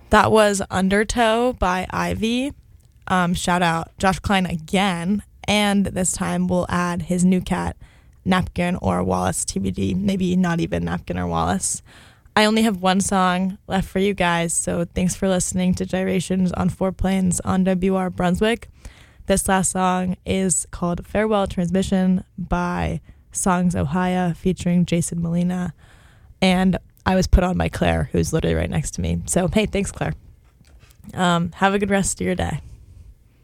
That was Undertow by Ivy. Shout out Josh Klein again. And this time we'll add his new cat, Napkin or Wallace TBD. Maybe not even Napkin or Wallace. I only have one song left for you guys, so thanks for listening to Gyrations on Four Plains on WR Brunswick. This last song is called Farewell Transmission by Songs Ohio featuring Jason Molina. And I was put on by Claire, who's literally right next to me. So, hey, thanks, Claire. Have a good rest of your day.